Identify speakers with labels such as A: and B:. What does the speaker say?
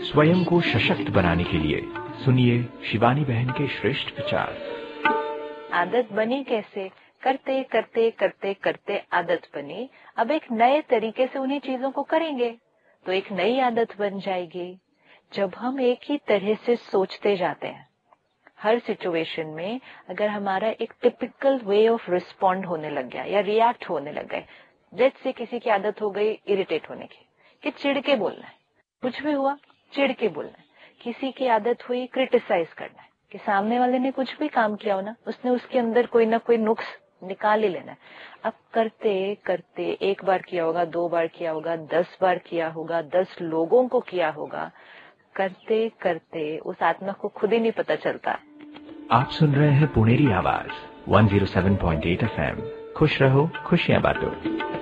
A: स्वयं को सशक्त बनाने के लिए सुनिए शिवानी बहन के श्रेष्ठ विचार।
B: आदत बनी कैसे? करते करते करते करते आदत बनी। अब एक नए तरीके से उन्हीं चीजों को करेंगे तो एक नई आदत बन जाएगी। जब हम एक ही तरह से सोचते जाते हैं, हर सिचुएशन में अगर हमारा एक टिपिकल वे ऑफ रिस्पॉन्ड होने लग गया या रिएक्ट होने लग गए, जैसे किसी की आदत हो गई इरिटेट होने की, कि चिढ़ के बोलना है, कुछ भी हुआ चिढ़ के बोलना है। किसी की आदत हुई क्रिटिसाइज करना है, कि सामने वाले ने कुछ भी काम किया हो ना, उसने उसके अंदर कोई ना कोई नुक्स निकाल ही लेना है। अब करते करते एक बार किया होगा, 2 बार किया होगा, 10 बार किया होगा, 10 लोगों को किया होगा, करते करते उस आत्मा को खुद ही नहीं पता चलता।
A: आप सुन रहे हैं पुनेरी आवाज 107.8 FM। खुश रहो, खुशियां बांटो।